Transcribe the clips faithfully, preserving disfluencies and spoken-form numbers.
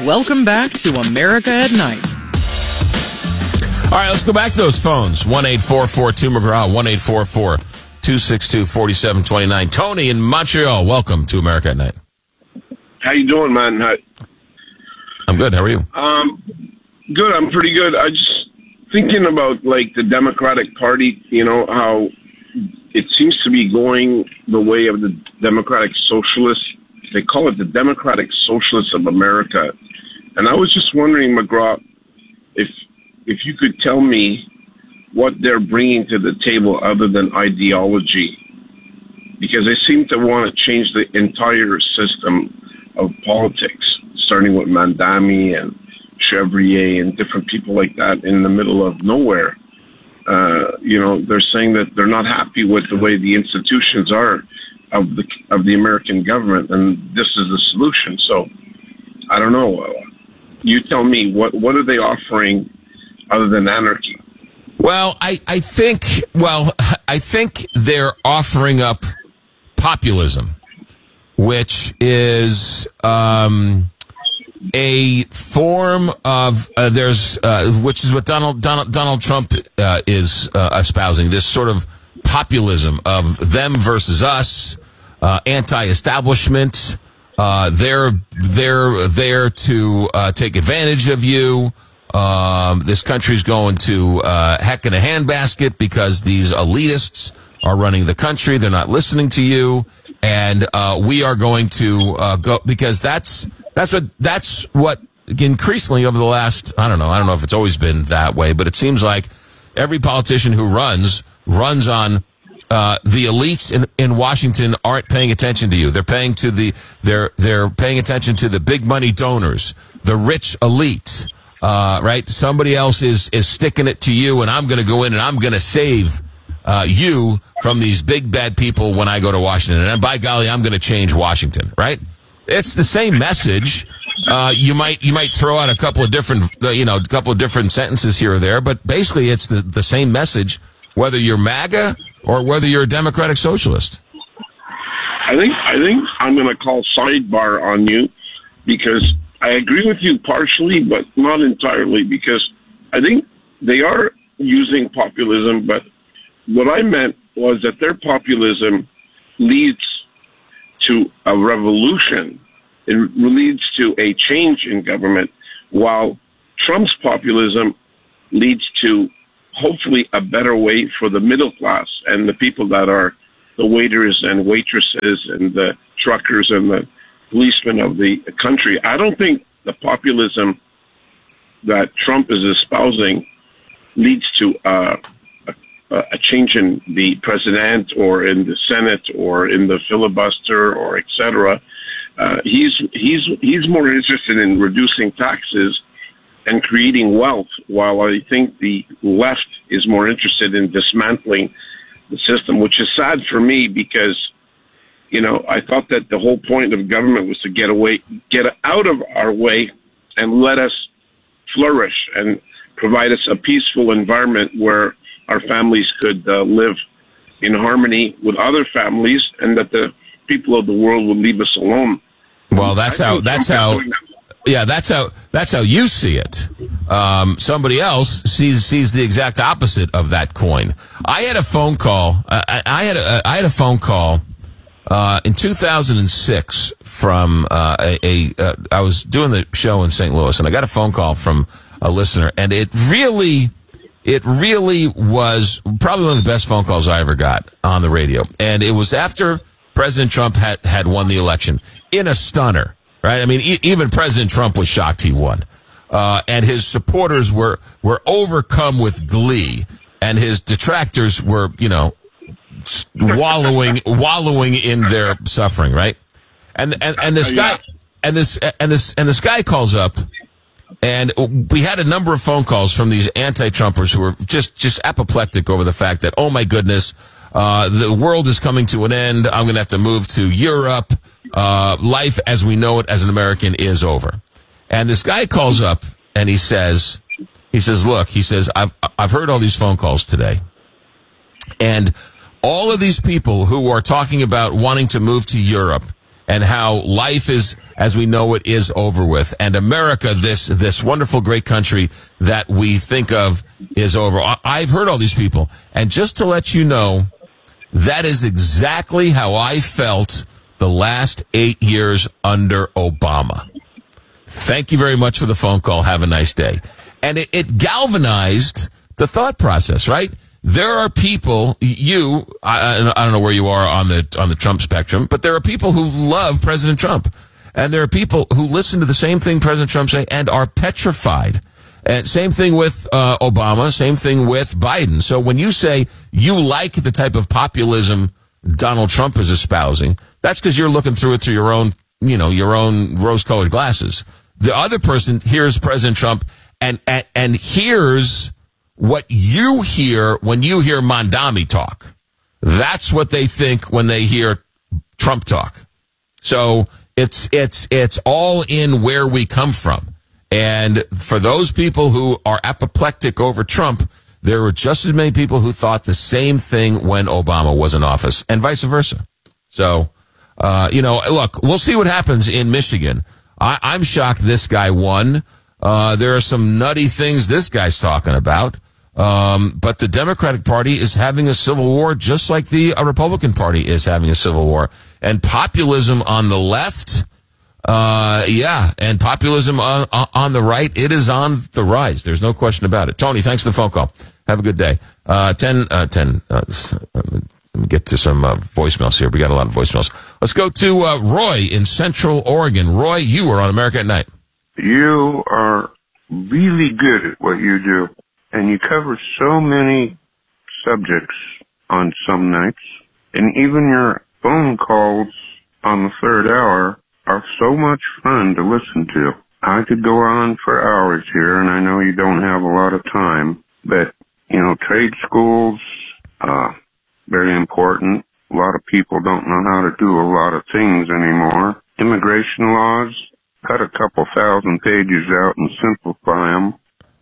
Welcome back to America at Night. All right, let's go back to those phones. one eight four four two McGraw, one eight four four two six two four seven two nine. Tony in Montreal, welcome to America at Night. How you doing, man? Hi. I'm good. How are you? Um, good. I'm pretty good. I just thinking about like the Democratic Party. You know how it seems to be going the way of the Democratic Socialists. They call it the Democratic Socialists of America. And I was just wondering, McGraw, if if you could tell me what they're bringing to the table other than ideology, because they seem to want to change the entire system of politics, starting with Mandami and Chevrier and different people like that in the middle of nowhere. Uh, you know, they're saying that they're not happy with the way the institutions are of the of the American government, and this is the solution. So, I don't know. You tell me, what what are they offering other than anarchy? Well, I, I think, well, I think they're offering up populism, which is um, a form of, uh, there's, uh, which is what Donald Donald, Donald Trump uh, is uh, espousing, this sort of populism of them versus us, uh, anti-establishment. Uh, they're, they're there to uh, take advantage of you. Um, this country's going to uh, heck in a handbasket because these elitists are running the country. They're not listening to you, and uh, we are going to uh, go because that's that's what that's what increasingly over the last I don't know I don't know if it's always been that way, but it seems like every politician who runs runs on uh, the elites in, in Washington aren't paying attention to you. They're paying to the they're they're paying attention to the big money donors, the rich elite. Uh, right? Somebody else is, is sticking it to you, and I'm going to go in and I'm going to save uh, you from these big bad people when I go to Washington. And by golly, I'm going to change Washington, right? It's the same message. Uh, you might you might throw out a couple of different, uh, you know, a couple of different sentences here or there, but basically it's the, the same message, whether you're MAGA or whether you're a Democratic Socialist. I think I think I'm going to call sidebar on you because I agree with you partially, but not entirely, because I think they are using populism, but what I meant was that their populism leads to a revolution. It leads to a change in government, while Trump's populism leads to hopefully a better way for the middle class and the people that are the waiters and waitresses and the truckers and the policemen of the country. I don't think the populism that Trump is espousing leads to uh, a, a change in the president or in the Senate or in the filibuster or et cetera. Uh, he's he's he's more interested in reducing taxes and creating wealth, while I think the left is more interested in dismantling the system, which is sad for me because, you know, I thought that the whole point of government was to get away, get out of our way and let us flourish and provide us a peaceful environment where our families could uh, live in harmony with other families and that the people of the world would leave us alone. Well, that's how, that's how, yeah, that's how, that's how you see it. Um, somebody else sees, sees the exact opposite of that coin. I had a phone call, I, I had a, I had a phone call Uh, in two thousand six, from uh, a, a uh, I was doing the show in Saint Louis, and I got a phone call from a listener, and it really, it really was probably one of the best phone calls I ever got on the radio. And it was after President Trump had, had won the election in a stunner, right? I mean, e- even President Trump was shocked he won, uh, and his supporters were were overcome with glee, and his detractors were, you know, wallowing wallowing in their suffering, right? And and and this guy and this and this and this guy calls up, and we had a number of phone calls from these anti-Trumpers who were just just apoplectic over the fact that, oh my goodness, uh the world is coming to an end. I'm going to have to move to Europe. Uh life as we know it as an American is over. And this guy calls up and he says he says, look, he says, I've I've heard all these phone calls today, and all of these people who are talking about wanting to move to Europe and how life is as we know it is over with. And America, this this wonderful, great country that we think of, is over. I've heard all these people. And just to let you know, that is exactly how I felt the last eight years under Obama. Thank you very much for the phone call. Have a nice day. And it, it galvanized the thought process, right? There are people, you, I, I don't know where you are on the on the Trump spectrum, but there are people who love President Trump. And there are people who listen to the same thing President Trump say and are petrified. And same thing with uh, Obama, same thing with Biden. So when you say you like the type of populism Donald Trump is espousing, that's because you're looking through it through your own, you know, your own rose-colored glasses. The other person hears President Trump and and, and hears what you hear when you hear Mondami talk. That's what they think when they hear Trump talk. So it's it's it's all in where we come from. And for those people who are apoplectic over Trump, there were just as many people who thought the same thing when Obama was in office, and vice versa. So, uh, you know, look, we'll see what happens in Michigan. I, I'm shocked this guy won. Uh, there are some nutty things this guy's talking about. Um, but the Democratic Party is having a civil war just like the uh, Republican Party is having a civil war. And populism on the left, uh, yeah, and populism on, on the right, it is on the rise. There's no question about it. Tony, thanks for the phone call. Have a good day. Uh, ten, uh, ten, uh, let me get to some uh, voicemails here. We got a lot of voicemails. Let's go to uh, Roy in Central Oregon. Roy, you are on America at Night. You are really good at what you do. And you cover so many subjects on some nights. And even your phone calls on the third hour are so much fun to listen to. I could go on for hours here, and I know you don't have a lot of time. But, you know, trade schools, uh, very important. A lot of people don't know how to do a lot of things anymore. Immigration laws, cut a couple thousand pages out and simplify them.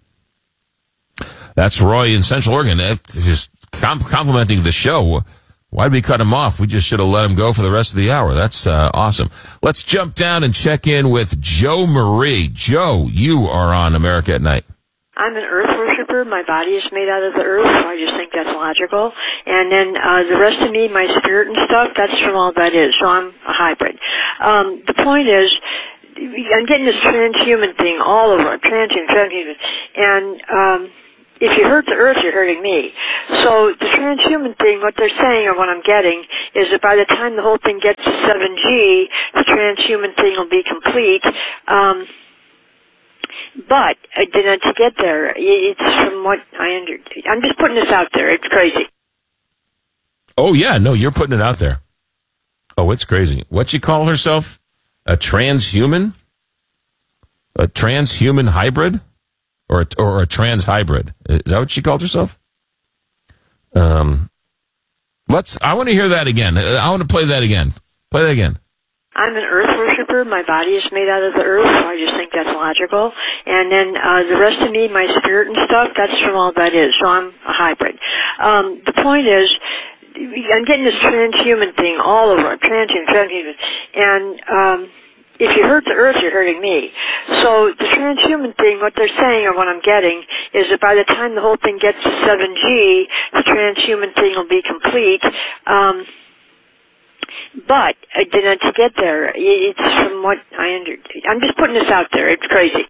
That's Roy in Central Oregon. That's just complimenting the show. Why did we cut him off? We just should have let him go for the rest of the hour. That's uh, awesome. Let's jump down and check in with Joe Marie. Joe, you are on America at Night. I'm an earth worshiper. My body is made out of the earth, so I just think that's logical. And then uh, the rest of me, my spirit and stuff, that's from all that is. So I'm a hybrid. Um, the point is, I'm getting this transhuman thing all over. Transhuman, transhuman. And um, if you hurt the earth, you're hurting me. So the transhuman thing, what they're saying, or what I'm getting, is that by the time the whole thing gets to seven G, the transhuman thing will be complete. Um, but uh, to get there, it's from what I under. I'm just putting this out there. It's crazy. Oh, yeah. No, you're putting it out there. Oh, it's crazy. What'd she call herself? A transhuman? A transhuman hybrid? Or a, or a trans hybrid. Is that what she called herself? Um, let's, I want to hear that again. I want to play that again. Play that again. I'm an earth worshiper. My body is made out of the earth, so I just think that's logical. And then uh, the rest of me, my spirit and stuff, that's from all that is. So I'm a hybrid. Um, the point is, I'm getting this transhuman thing all over. Transhuman, transhuman. And um, if you hurt the earth, you're hurting me. So the transhuman thing, what they're saying, or what I'm getting, is that by the time the whole thing gets to seven G, the transhuman thing will be complete. Um, but uh, to get there, it's from what I under. I'm just putting this out there. It's crazy.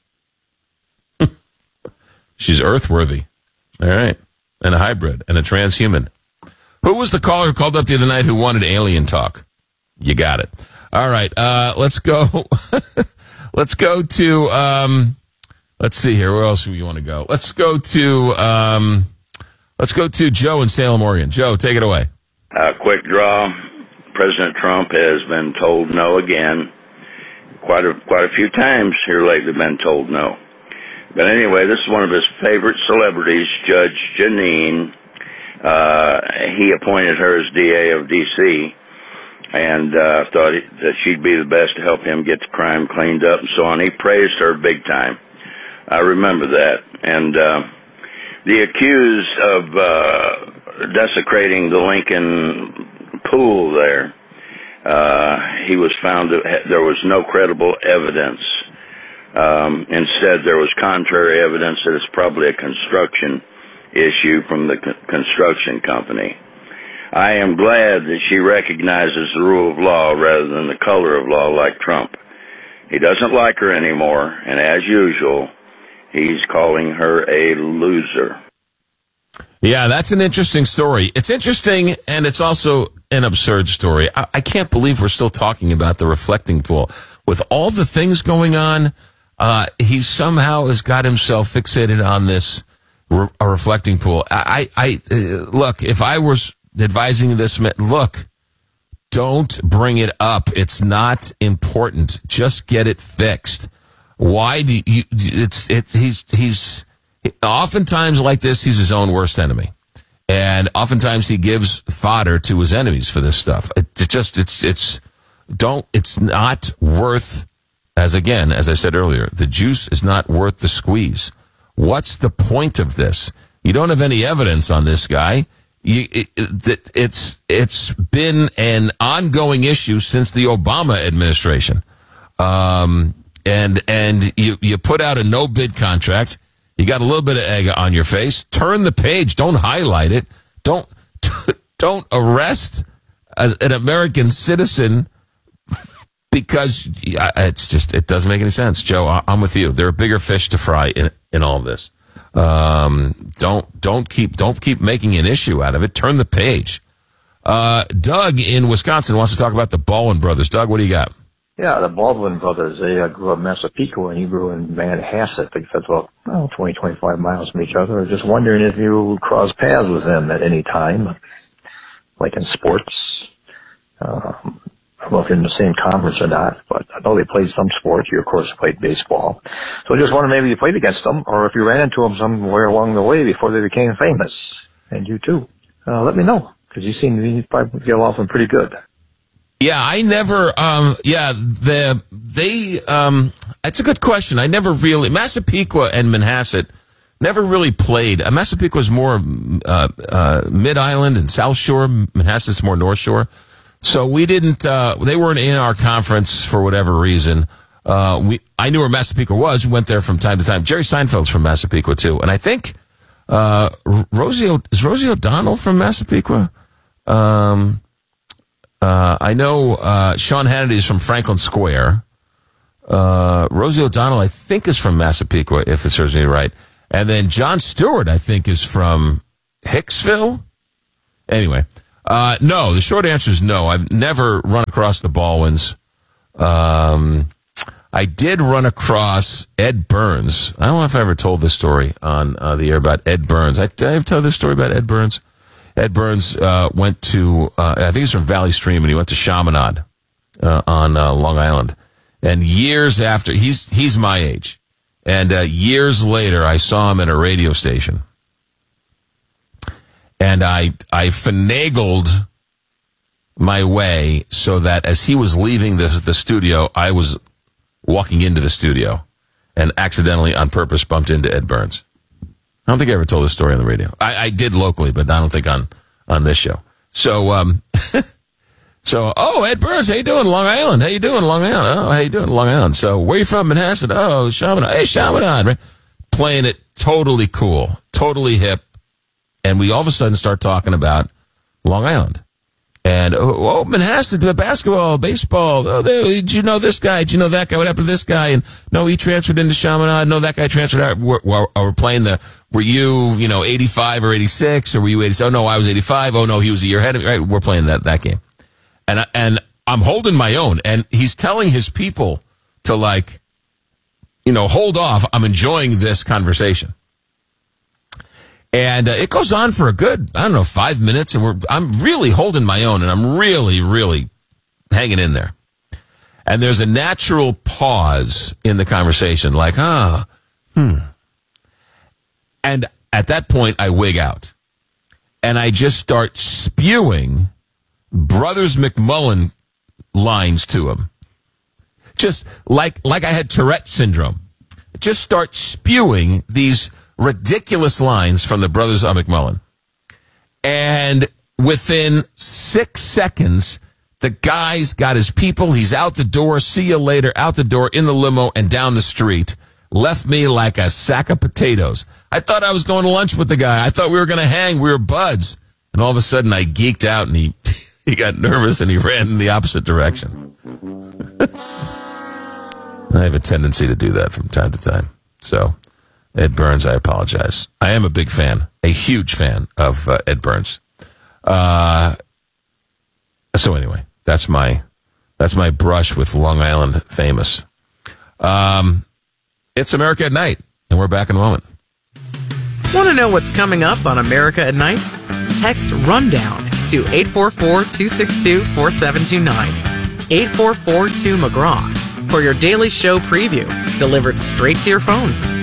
She's earthworthy. All right. And a hybrid and a transhuman. Who was the caller who called up the other night who wanted alien talk? You got it. All right. Uh, let's go. let's go to, um, let's see here. Where else do you want to go? Let's go to, um, let's go to Joe in Salem, Oregon. Joe, take it away. Uh, quick draw. President Trump has been told no again. Quite a, quite a few times here lately been told no. But anyway, this is one of his favorite celebrities, Judge Jeanine. Uh, he appointed her as D A of D C and uh, thought that she'd be the best to help him get the crime cleaned up and so on. He praised her big time. I remember that. And uh, the accused of uh, desecrating the Lincoln pool there, uh, uh, he was found that ha- there was no credible evidence. Um, instead, there was contrary evidence that it's probably a construction issue from the co- construction company. I am glad that she recognizes the rule of law rather than the color of law like Trump. He doesn't like her anymore, and as usual, he's calling her a loser. Yeah, that's an interesting story. It's interesting, and it's also an absurd story. I, I can't believe we're still talking about the reflecting pool. With all the things going on, uh, he somehow has got himself fixated on this re- a reflecting pool. I, I, I uh, look, if I was advising this, look, don't bring it up. It's not important. Just get it fixed. Why do you, it's, it, he's, he's, oftentimes like this, he's his own worst enemy. And oftentimes he gives fodder to his enemies for this stuff. It, it just, it's, it's, don't, it's not worth, as again, as I said earlier, the juice is not worth the squeeze. What's the point of this? You don't have any evidence on this guy. You, it, it, it's, it's been an ongoing issue since the Obama administration. Um, and, and you, you put out a no bid contract. You got a little bit of egg on your face. Turn the page. Don't highlight it. Don't, don't arrest a, an American citizen because it's just, it doesn't make any sense. Joe, I'm with you. There are bigger fish to fry in, in all of this. Um, don't, don't keep, don't keep making an issue out of it. Turn the page. Uh, Doug in Wisconsin wants to talk about the Baldwin brothers. Doug, what do you got? Yeah, the Baldwin brothers, they uh, grew up in Massapequa and you grew in Manhasset. They said about oh, twenty, twenty-five miles from each other. I was just wondering if you crossed paths with them at any time, like in sports. Uh, I don't know if you're in the same conference or not, but I know they played some sports. You, of course, played baseball. So I just wondered maybe you played against them or if you ran into them somewhere along the way before they became famous. And you too. Uh, let me know, because you seem to be, probably get along with them pretty good. Yeah, I never, um, yeah, the, they, um, it's a good question. I never really, Massapequa and Manhasset never really played. Uh, Massapequa was more, uh, uh, Mid-Island and South Shore. Manhasset's more North Shore. So we didn't, uh, they weren't in our conference for whatever reason. Uh, we, I knew where Massapequa was, went there from time to time. Jerry Seinfeld's from Massapequa too. And I think, uh, Rosie, o- is Rosie O'Donnell from Massapequa? Um, Uh, I know, uh, Sean Hannity is from Franklin Square. Uh, Rosie O'Donnell, I think, is from Massapequa, if it serves me right. And then Jon Stewart, I think, is from Hicksville. Anyway, uh, no, the short answer is no. I've never run across the Baldwins. Um, I did run across Ed Burns. I don't know if I ever told this story on uh, the air about Ed Burns. I, did I ever tell this story about Ed Burns? Ed Burns uh, went to, uh, I think he's from Valley Stream, and he went to Chaminade uh, on uh, Long Island. And years after, he's he's my age. And uh, years later, I saw him at a radio station. And I I finagled my way so that as he was leaving the, the studio, I was walking into the studio and accidentally, on purpose, bumped into Ed Burns. I don't think I ever told this story on the radio. I, I did locally, but I don't think on, on this show. So, um, so, oh, Ed Burns, how you doing, Long Island? How you doing, Long Island? Oh, how you doing, Long Island? So, where you from, Manhasset? Oh, Chaminade. Hey, Chaminade. Right? Playing it totally cool, totally hip. And we all of a sudden start talking about Long Island. And, oh, oh Manhasset, basketball, baseball. Oh, they, did you know this guy? Did you know that guy? What happened to this guy? And no, he transferred into Chaminade. No, that guy transferred out. We're, we're, we're playing the, were you, you know, eighty-five or eighty-six? Or were you eighty-seven? Oh, no, I was eighty-five. Oh, no, he was a year ahead of me. Right? We're playing that, that game. And, and I'm holding my own. And he's telling his people to, like, you know, hold off. I'm enjoying this conversation. And uh, it goes on for a good, I don't know, five minutes, and we're I'm really holding my own, and I'm really, really hanging in there. And there's a natural pause in the conversation, like, ah, hmm. And at that point, I wig out. And I just start spewing Brothers McMullen lines to him. Just like, like I had Tourette syndrome. Just start spewing these ridiculous lines from the Brothers of McMullen. And within six seconds, The guy's got his people. He's out the door. See you later. Out the door, in the limo, and down the street. Left me like a sack of potatoes. I thought I was going to lunch with the guy. I thought we were going to hang. We were buds. And all of a sudden, I geeked out, and he, he got nervous, and he ran in the opposite direction. I have a tendency to do that from time to time. So, Ed Burns, I apologize. I am a big fan, a huge fan of uh, Ed Burns. Uh, so anyway, that's my that's my brush with Long Island famous. Um, it's America at Night, and we're back in a moment. Want to know what's coming up on America at Night? Text RUNDOWN to eight four four, two six two, four seven two nine. eight four four two McGraw for your daily show preview delivered straight to your phone.